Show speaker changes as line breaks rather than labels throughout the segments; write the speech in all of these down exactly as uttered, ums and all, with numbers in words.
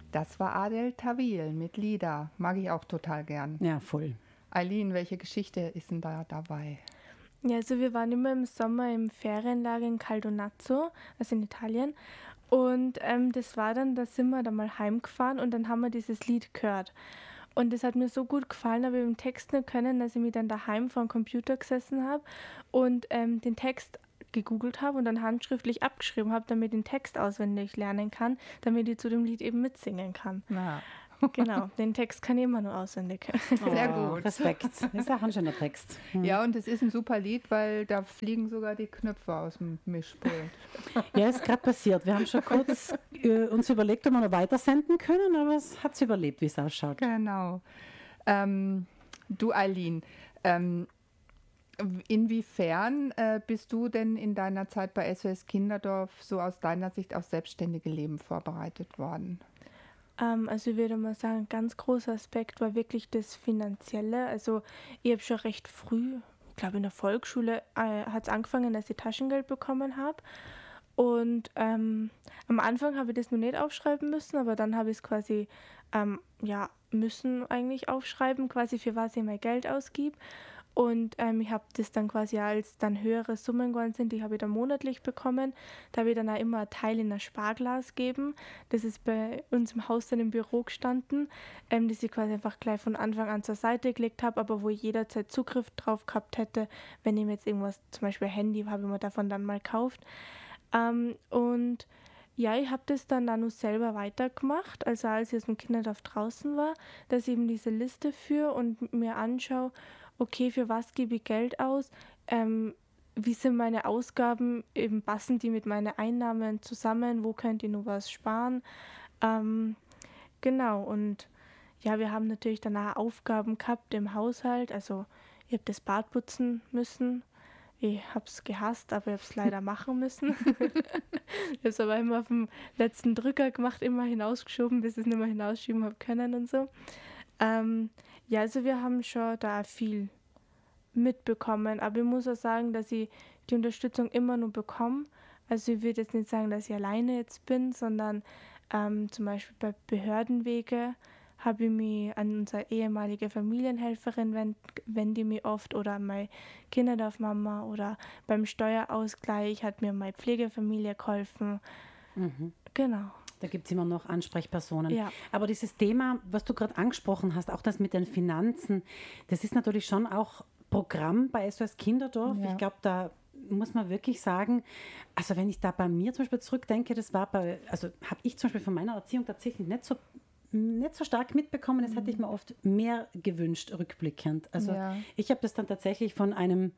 Das war Adel Tawil mit Lieder. Mag ich auch total gern.
Ja, voll.
Eileen, welche Geschichte ist denn da dabei?
Ja, also wir waren immer im Sommer im Ferienlager in Caldonazzo, also in Italien. Und ähm, das war dann, da sind wir dann mal heimgefahren und dann haben wir dieses Lied gehört. Und das hat mir so gut gefallen, aber ich habe den Text nicht können, dass ich mich dann daheim vor dem Computer gesessen habe und ähm, den Text gegoogelt habe und dann handschriftlich abgeschrieben habe, damit ich den Text auswendig lernen kann, damit ich zu dem Lied eben mitsingen kann.
Na.
Genau, den Text kann ich immer nur auswendig.
Sehr
Oh,
gut.
Respekt. Das ist auch ein schöner Text. Hm.
Ja, und es ist ein super Lied, weil da fliegen sogar die Knöpfe aus dem Mischpult.
Ja, ist gerade passiert. Wir haben schon kurz äh, uns überlegt, ob wir noch weitersenden können, aber es hat es überlebt, wie es ausschaut.
Genau. Ähm, du, Eileen, ähm, inwiefern äh, bist du denn in deiner Zeit bei S O S Kinderdorf so aus deiner Sicht aufs selbstständige Leben vorbereitet worden?
Ähm, also ich würde mal sagen, ein ganz großer Aspekt war wirklich das Finanzielle. Also ich habe schon recht früh, ich glaube in der Volksschule, äh, hat es angefangen, dass ich Taschengeld bekommen habe. Und ähm, am Anfang habe ich das noch nicht aufschreiben müssen, aber dann habe ich es quasi, ähm, ja, müssen eigentlich aufschreiben, quasi für was ich mein Geld ausgib. Und ähm, ich habe das dann quasi, als dann höhere Summen geworden sind, die habe ich dann monatlich bekommen. Da habe ich dann auch immer einen Teil in ein Sparglas gegeben. Das ist bei uns im Haus dann im Büro gestanden, ähm, das ich quasi einfach gleich von Anfang an zur Seite gelegt habe, aber wo ich jederzeit Zugriff drauf gehabt hätte, wenn ich mir jetzt irgendwas, zum Beispiel Handy, habe ich mir davon dann mal gekauft. Ähm, und ja, ich habe das dann auch noch selber weitergemacht, also als ich aus dem Kinderdorf draußen war, dass ich eben diese Liste führe und mir anschaue, okay, für was gebe ich Geld aus, ähm, wie sind meine Ausgaben, eben passen die mit meinen Einnahmen zusammen, wo könnte ich noch was sparen. Ähm, genau, und ja, wir haben natürlich danach Aufgaben gehabt im Haushalt, also ich habe das Bad putzen müssen. Ich habe es gehasst, aber ich habe es leider machen müssen. Ich habe es aber immer auf dem letzten Drücker gemacht, immer hinausgeschoben, bis ich es nicht mehr hinausschieben habe können und so. Ähm, ja, also wir haben schon da viel mitbekommen, aber ich muss auch sagen, dass ich die Unterstützung immer nur bekomme. Also ich würde jetzt nicht sagen, dass ich alleine jetzt bin, sondern ähm, zum Beispiel bei Behördenwege habe ich mich an unsere ehemalige Familienhelferin wend, wende ich mich oft oder an meine Kinderdorfmama oder beim Steuerausgleich hat mir meine Pflegefamilie geholfen.
Mhm.
Genau.
Da gibt es immer noch Ansprechpersonen.
Ja.
Aber dieses Thema, was du gerade angesprochen hast, auch das mit den Finanzen, das ist natürlich schon auch Programm bei S O S Kinderdorf.
Ja.
Ich glaube, da muss man wirklich sagen, also wenn ich da bei mir zum Beispiel zurückdenke, das war bei, also habe ich zum Beispiel von meiner Erziehung tatsächlich nicht so nicht so stark mitbekommen, das hätte ich mir oft mehr gewünscht, rückblickend. Also
Ja.
ich habe das dann tatsächlich von einem,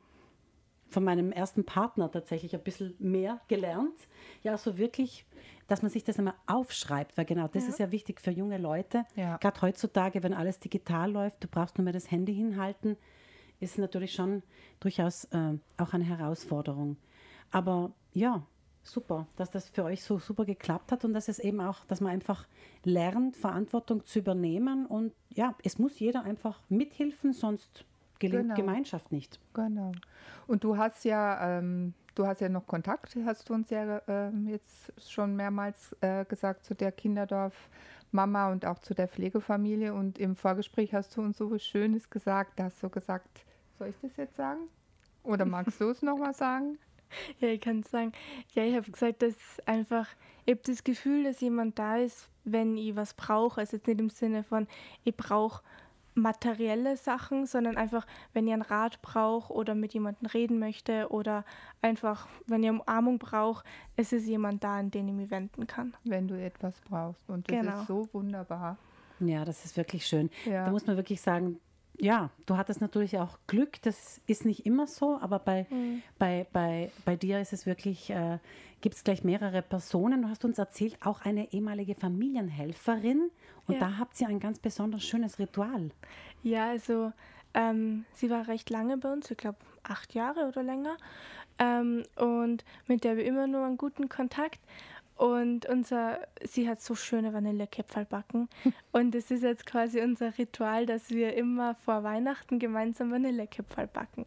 von meinem ersten Partner tatsächlich ein bisschen mehr gelernt. Ja, so wirklich, dass man sich das einmal aufschreibt, weil genau das
Ja.
ist ja wichtig für junge Leute.
Ja.
Gerade heutzutage, wenn alles digital läuft, du brauchst nur mehr das Handy hinhalten, ist natürlich schon durchaus äh, auch eine Herausforderung. Aber ja, super, dass das für euch so super geklappt hat und dass es eben auch, dass man einfach lernt, Verantwortung zu übernehmen und ja, es muss jeder einfach mithelfen, sonst gelingt
Genau.
Gemeinschaft nicht.
Genau. Und du hast ja, ähm, du hast ja noch Kontakt, hast du uns ja ähm, jetzt schon mehrmals äh, gesagt, zu der Kinderdorf-Mama und auch zu der Pflegefamilie. Und im Vorgespräch hast du uns so was Schönes gesagt. Da hast du gesagt, soll ich das jetzt sagen? Oder magst du es nochmal sagen?
Ja, ich kann sagen, ja, ich habe gesagt, dass einfach, ich habe das Gefühl, dass jemand da ist, wenn ich was brauche. Also jetzt nicht im Sinne von, ich brauche materielle Sachen, sondern einfach, wenn ich einen Rat brauche oder mit jemandem reden möchte oder einfach, wenn ich Umarmung brauche, es ist jemand da, an den ich mich wenden kann.
Wenn du etwas brauchst. Und das
Genau.
ist so wunderbar.
Ja, das ist wirklich schön.
Ja.
Da muss man wirklich sagen, ja, du hattest natürlich auch Glück, das ist nicht immer so, aber bei,
Mhm.
bei, bei, bei dir ist es wirklich, äh, gibt es gleich mehrere Personen. Du hast uns erzählt, auch eine ehemalige Familienhelferin und
Ja.
da habt ihr ein ganz besonders schönes Ritual.
Ja, also ähm, sie war recht lange bei uns, ich glaube acht Jahre oder länger. Ähm, und mit der habe ich immer nur einen guten Kontakt. Und unser, sie hat so schöne Vanillekipferl backen. Und das ist jetzt quasi unser Ritual, dass wir immer vor Weihnachten gemeinsam Vanillekipferl backen.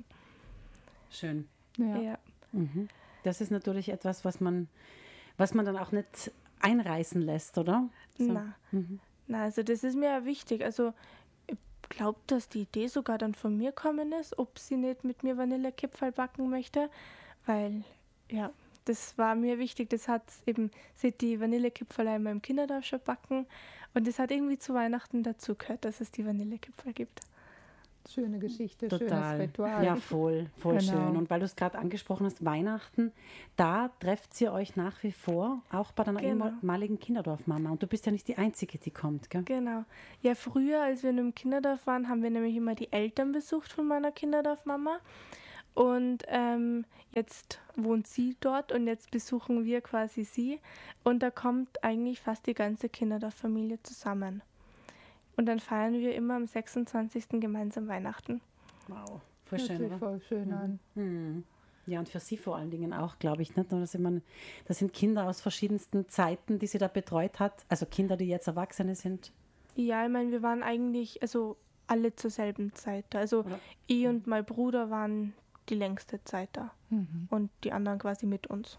Schön.
Ja.
Ja.
Mhm. Das ist natürlich etwas, was man, was man dann auch nicht einreißen lässt, oder? So.
Na,
Mhm.
na, also das ist mir ja wichtig. Also ich glaube, dass die Idee sogar dann von mir kommen ist, ob sie nicht mit mir Vanillekipferl backen möchte, weil, ja, das war mir wichtig. Das hat eben, sie hat die Vanillekipferl einmal im Kinderdorf schon backen und das hat irgendwie zu Weihnachten dazugehört, dass es die Vanillekipferl gibt.
Schöne Geschichte,
Total.
schönes Ritual.
Ja, voll, voll
Genau.
schön. Und weil du es gerade angesprochen hast, Weihnachten, da trefft ihr euch nach wie vor, auch bei deiner
Genau.
ehemaligen Kinderdorfmama. Und du bist ja nicht die Einzige, die kommt, gell?
Genau. Ja, früher, als wir in einem Kinderdorf waren, haben wir nämlich immer die Eltern besucht von meiner Kinderdorfmama. Und ähm, jetzt wohnt sie dort und jetzt besuchen wir quasi sie. Und da kommt eigentlich fast die ganze Kinderdorffamilie zusammen. Und dann feiern wir immer am sechsundzwanzigsten gemeinsam Weihnachten.
Wow, voll
Hört
schön,
sich
oder?
voll schön an.
Mhm. Ja, und für sie vor allen Dingen auch, glaube ich. Nicht? Das, immer, das sind Kinder aus verschiedensten Zeiten, die sie da betreut hat. Also Kinder, die jetzt Erwachsene sind.
Ja, ich meine, wir waren eigentlich also alle zur selben Zeit da. Also
Oder?
ich und mein Bruder waren die längste Zeit da.
Mhm.
Und die anderen quasi mit uns.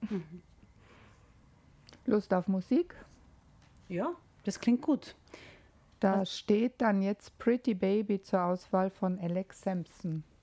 Lust auf Musik?
Ja, das klingt gut.
Da steht dann jetzt Pretty Baby zur Auswahl von Alex Sampson.